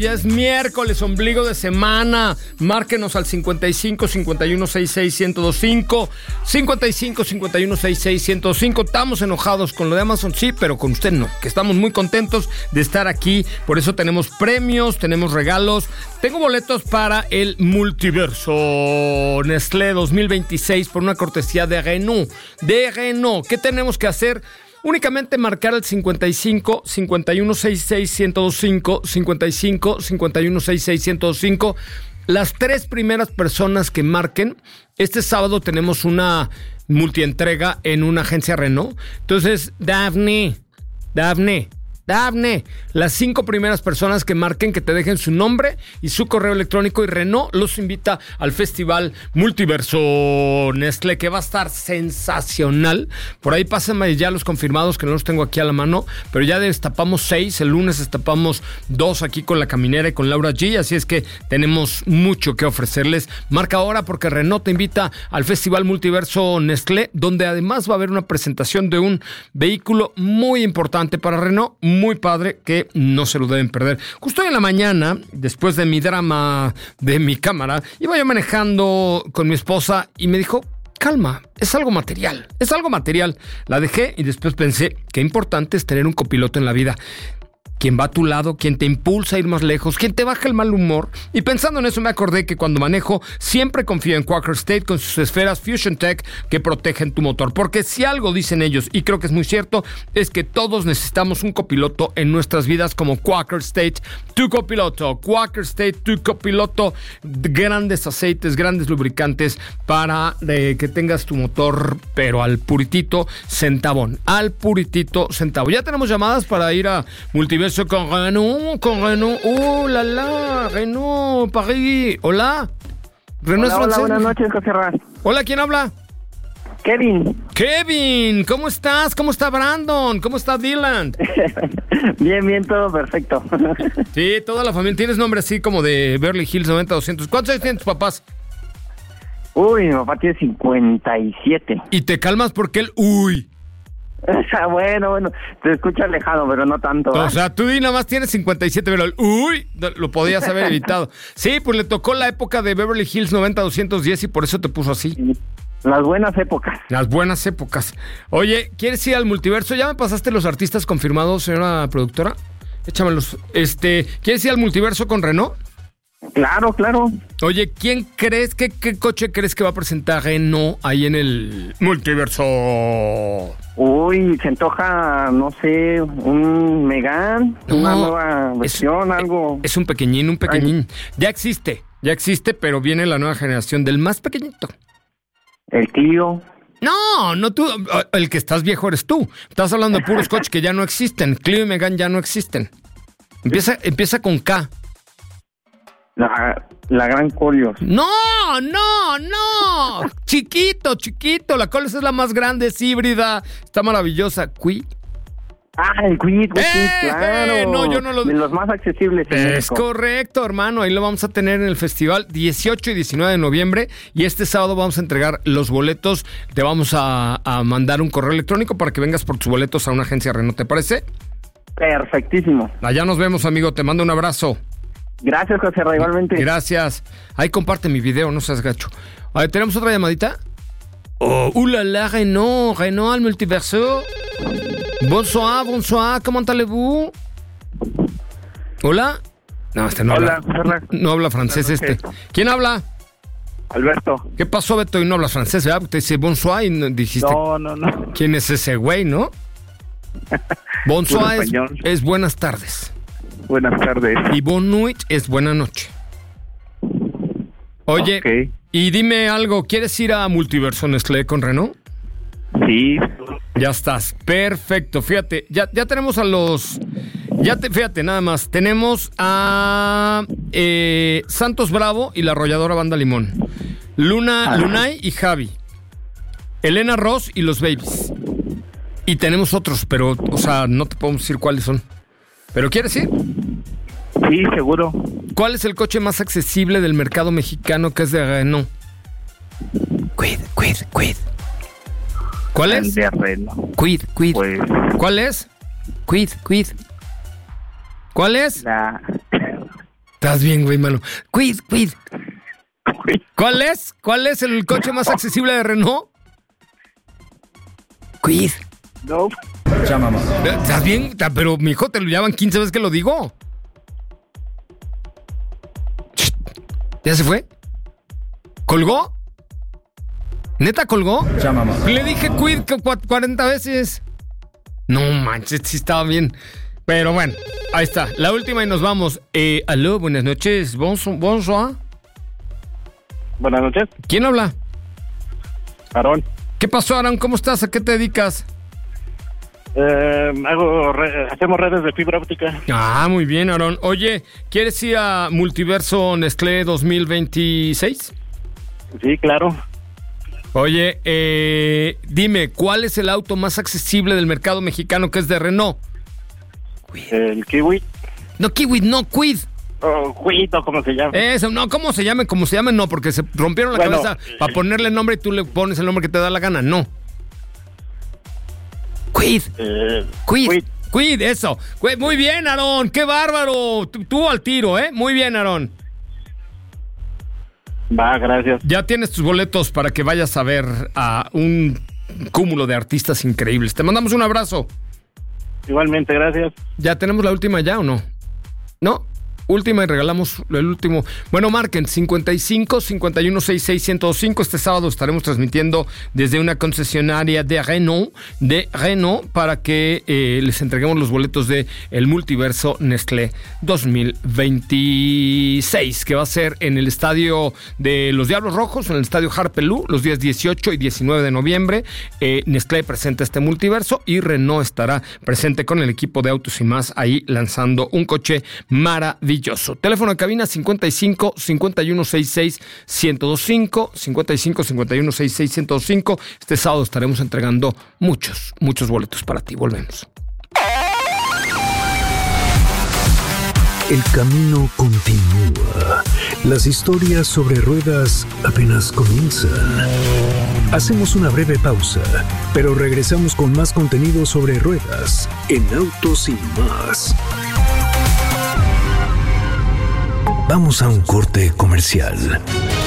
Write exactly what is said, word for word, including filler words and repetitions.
Ya es miércoles, ombligo de semana. Márquenos al cincuenta y cinco, cincuenta y uno, sesenta y seis, ciento veinticinco. cincuenta y cinco, cincuenta y uno, sesenta y seis, ciento veinticinco. Estamos enojados con lo de Amazon, sí, pero con usted no. Que estamos muy contentos de estar aquí. Por eso tenemos premios, tenemos regalos. Tengo boletos para el Multiverso Nestlé dos mil veintiséis por una cortesía de Renault. De Renault. ¿Qué tenemos que hacer? Únicamente marcar el cincuenta y cinco, cincuenta y uno, sesenta y seis, ciento veinticinco, cincuenta y cinco, cincuenta y uno, sesenta y seis, ciento veinticinco. Las tres primeras personas que marquen, este sábado tenemos una multientrega en una agencia Renault. Entonces, Dafne, Dafne, Dafne, las cinco primeras personas que marquen, que te dejen su nombre y su correo electrónico, y Renault los invita al Festival Multiverso Nestlé, que va a estar sensacional. Por ahí pásenme ya los confirmados, que no los tengo aquí a la mano, pero ya destapamos seis, el lunes destapamos dos aquí con la Caminera y con Laura G, así es que tenemos mucho que ofrecerles. Marca ahora, porque Renault te invita al Festival Multiverso Nestlé, donde además va a haber una presentación de un vehículo muy importante para Renault, muy padre, que no se lo deben perder. Justo hoy en la mañana, después de mi drama de mi cámara, iba yo manejando con mi esposa y me dijo: calma, es algo material, es algo material. La dejé y después pensé, qué importante es tener un copiloto en la vida. Quien va a tu lado, quien te impulsa a ir más lejos, quien te baja el mal humor. Y pensando en eso me acordé que cuando manejo siempre confío en Quaker State con sus esferas Fusion Tech que protegen tu motor. Porque si algo dicen ellos, y creo que es muy cierto, es que todos necesitamos un copiloto en nuestras vidas como Quaker State, tu copiloto. Quaker State, tu copiloto. Grandes aceites, grandes lubricantes para eh, que tengas tu motor, pero al puritito centavón. Al puritito centavo. Ya tenemos llamadas para ir a Multiverso con Renault, con Renault. ¡Oh, la, la! Renault, París. Hola. Renault hola, es hola, buenas noches, José Ras. Hola, ¿quién habla? Kevin. Kevin, ¿cómo estás? ¿Cómo está Brandon? ¿Cómo está Dylan? Bien, bien, todo perfecto. Sí, toda la familia. Tienes nombre así como de Beverly Hills noventa doscientos. ¿Cuántos años tienen tus papás? Uy, mi papá tiene cincuenta y siete. Y te calmas porque él... Uy. Bueno, bueno, te escucha lejano, pero no tanto. ¿eh? O sea, tú nada más tienes cincuenta y siete, pero el uy, lo podías haber evitado. Sí, pues le tocó la época de Beverly Hills noventa doscientos diez y por eso te puso así. Sí, las buenas épocas. Las buenas épocas. Oye, ¿quieres ir al Multiverso? ¿Ya me pasaste los artistas confirmados, señora productora? Échamelos. Este, ¿quieres ir al Multiverso con Renault? Claro, claro. Oye, ¿quién crees, qué, qué coche crees que va a presentar Renault ahí en el Multiverso? Uy, se antoja, no sé, un Megane, no, una nueva versión, es, algo. Es un pequeñín, un pequeñín. Ay. Ya existe, ya existe, pero viene la nueva generación del más pequeñito. El Clio. No, no tú, el que estás viejo eres tú. Estás hablando de puros coches que ya no existen. Clio y Megane ya no existen. Empieza, empieza con K. La, la gran Colios. No, no, no. Chiquito, chiquito. La Colios es la más grande, es híbrida. Está maravillosa. Quid. Ah, el Quid, eh, claro. Eh, no, yo no lo... De los más accesibles en Es México. correcto, hermano. Ahí lo vamos a tener en el festival dieciocho y diecinueve de noviembre. Y este sábado vamos a entregar los boletos. Te vamos a, a mandar un correo electrónico para que vengas por tus boletos a una agencia Renault. ¿Te parece? Perfectísimo. Allá nos vemos, amigo. Te mando un abrazo. Gracias, José Ra, igualmente. Gracias. Ahí comparte mi video, no seas gacho. A ver, ¿tenemos otra llamadita? Oh, uh, la, la, Renault, Renault al Multiverso. Bonsoir, bonsoir, ¿cómo allez-vous? ¿Hola? No, este no Hola, habla. No habla francés este. ¿Quién habla? Alberto. ¿Qué pasó, Beto? Y no hablas francés, ¿verdad? Te dice bonsoir y no, dijiste... No, no, no. ¿Quién es ese güey, no? Bonsoir es, es buenas tardes. Buenas tardes. Y bon nuit es buena noche. Oye, okay. Y dime algo, ¿quieres ir a Multiverso Nestlé con Renault? Sí. Ya estás, perfecto. Fíjate, ya, ya tenemos a los... Ya te, fíjate, nada más. Tenemos a eh, Santos Bravo y la arrolladora Banda Limón. Luna, Lunay y Javi. Elena Ross y los Babies. Y tenemos otros, pero, o sea, no te podemos decir cuáles son. ¿Pero quieres ir? Sí, seguro. ¿Cuál es el coche más accesible del mercado mexicano que es de Renault? Quid, quid, quid. ¿Cuál es? El de Renault. Quid, quid. Pues... ¿Cuál es? Quid, quid. ¿Cuál es? La... Estás bien, güey, mano. Quid, Quid. ¿Cuál es? ¿Cuál es el coche más accesible de Renault? Quid. No. Llama, mamá. ¿Estás bien? Pero, mijo, te lo llaman quince veces que lo digo. ¿Ya se fue? ¿Colgó? ¿Neta colgó? Llama, mamá. Le dije Quid cuarenta veces. No manches, sí estaba bien. Pero bueno, ahí está. La última y nos vamos. Eh, aló, buenas noches. Bonsoir. Bonsoir. Buenas noches. ¿Quién habla? Aarón. ¿Qué pasó, Aarón? ¿Cómo estás? ¿A qué te dedicas? Eh, hago re- hacemos redes de fibra óptica. Ah, muy bien, Aarón. Oye, ¿quieres ir a Multiverso Nestlé dos mil veintiséis? Sí, claro. Oye, eh, dime, ¿cuál es el auto más accesible del mercado mexicano que es de Renault? El Kiwi. No, Kiwi, no, Quid. O Cuito, ¿cómo se llama? Eso, no, ¿cómo se llame? Como se llame, no, porque se rompieron la Bueno, cabeza para ponerle nombre y tú le pones el nombre que te da la gana, no. Quid, Eh, Quid, Quid. Quid, eso. Quid, muy bien, Aarón, qué bárbaro. Tú, tú al tiro, ¿eh? Muy bien, Aarón. Va, gracias. Ya tienes tus boletos para que vayas a ver a un cúmulo de artistas increíbles. Te mandamos un abrazo. Igualmente, gracias. ¿Ya tenemos la última ya o no? ¿No? Última y regalamos el último. Bueno, marquen cincuenta y cinco, cincuenta y uno, sesenta y seis, ciento cinco. Este sábado estaremos transmitiendo desde una concesionaria de Renault, de Renault, para que eh, les entreguemos los boletos de el Multiverso Nestlé dos mil veintiséis, que va a ser en el estadio de los Diablos Rojos, en el estadio Harpelú, los días dieciocho y diecinueve de noviembre. Eh, Nestlé presenta este multiverso y Renault estará presente con el equipo de Autos y Más ahí lanzando un coche maravilloso. Teléfono de cabina cincuenta y cinco, cincuenta y uno, sesenta y seis, ciento veinticinco, cincuenta y cinco, cincuenta y uno, sesenta y seis, ciento veinticinco. Este sábado estaremos entregando muchos, muchos boletos para ti. Volvemos. El camino continúa. Las historias sobre ruedas apenas comienzan. Hacemos una breve pausa, pero regresamos con más contenido sobre ruedas en Autos y Más. Vamos a un corte comercial.